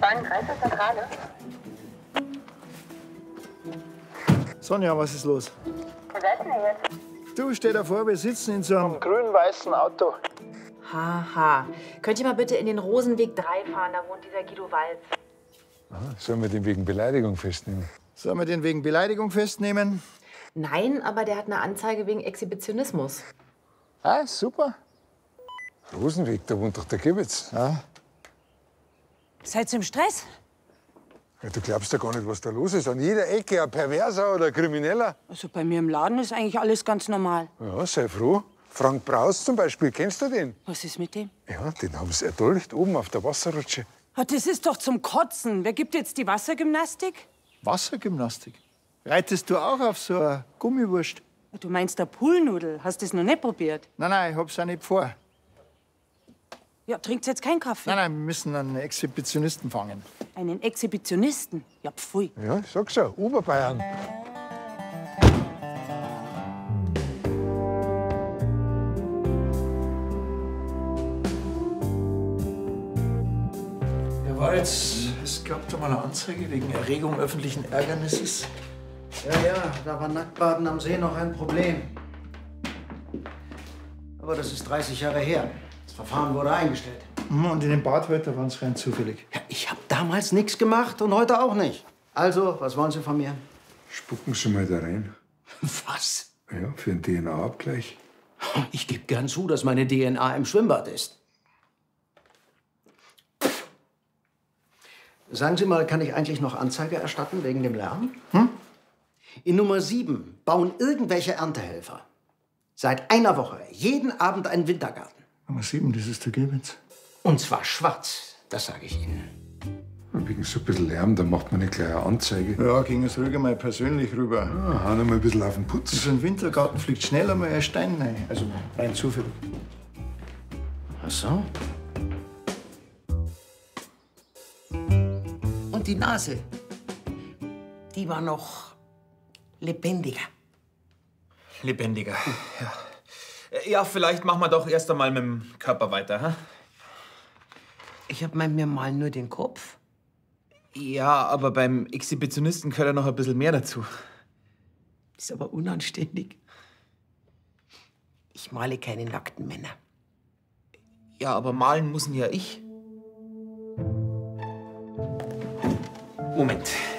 Westfalen Kreiselzentrale. Sonja, was ist los? Wo seid ihr jetzt? Du, stell dir vor, wir sitzen in so einem grün-weißen Auto. Haha. Könnt ihr mal bitte in den Rosenweg 3 fahren? Da wohnt dieser Guido Walz. Sollen wir den wegen Beleidigung festnehmen? Sollen wir den wegen Beleidigung festnehmen? Nein, aber der hat eine Anzeige wegen Exhibitionismus. Ah, super. Rosenweg, da wohnt doch der Gewitz. Ja. Seid ihr im Stress? Ja, du glaubst ja gar nicht, was da los ist. An jeder Ecke ein Perverser oder ein Krimineller. Also bei mir im Laden ist eigentlich alles ganz normal. Ja, sei froh. Frank Braus zum Beispiel, kennst du den? Was ist mit dem? Ja, den haben sie erdolcht oben auf der Wasserrutsche. Ah, das ist doch zum Kotzen. Wer gibt jetzt die Wassergymnastik? Wassergymnastik? Reitest du auch auf so eine Gummiwurst? Du meinst der Poolnudel? Hast du das noch nicht probiert? Nein, ich hab's auch nicht vor. Ja, trinkt jetzt keinen Kaffee? Nein, wir müssen einen Exhibitionisten fangen. Einen Exhibitionisten? Ja, pfui. Ja, ich sag's ja, Oberbayern. Herr Walz, es gab da mal eine Anzeige wegen Erregung öffentlichen Ärgernisses. Ja, da war Nacktbaden am See noch ein Problem. Aber das ist 30 Jahre her. Das Verfahren wurde eingestellt. Und in dem Bad heute waren es rein zufällig. Ja, ich habe damals nichts gemacht und heute auch nicht. Also, was wollen Sie von mir? Spucken Sie mal da rein. Was? Ja, für einen DNA-Abgleich. Ich gebe gern zu, dass meine DNA im Schwimmbad ist. Sagen Sie mal, kann ich eigentlich noch Anzeige erstatten wegen dem Lärm? In Nummer 7 bauen irgendwelche Erntehelfer seit einer Woche jeden Abend einen Wintergarten. Nummer 7, das ist der Gewitz. Und zwar schwarz, das sage ich Ihnen. Wegen so ein bisschen Lärm, da macht man nicht gleich eine Anzeige. Ja, ging es ruhig mal persönlich rüber. Ja, hauen wir mal ein bisschen auf den Putz. So ein Wintergarten fliegt schneller mal ein Stein rein. Also rein zufällig. Ach so. Und die Nase, die war noch lebendiger. Lebendiger, ja. Ja, vielleicht machen wir doch erst einmal mit dem Körper weiter, hä? Ich hab mir mal nur den Kopf. Ja, aber beim Exhibitionisten gehört ja noch ein bisschen mehr dazu. Ist aber unanständig. Ich male keine nackten Männer. Ja, aber malen muss ja ich. Moment.